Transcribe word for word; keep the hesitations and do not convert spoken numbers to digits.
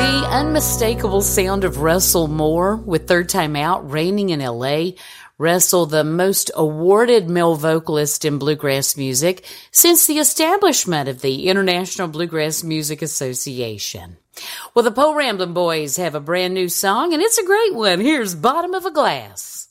The unmistakable sound of Russell Moore with Third Time Out, Raining in L A. Russell, the most awarded male vocalist in bluegrass music since the establishment of the International Bluegrass Music Association. Well, the Poe Ramblin' Boys have a brand new song, and it's a great one. Here's Bottom of a Glass.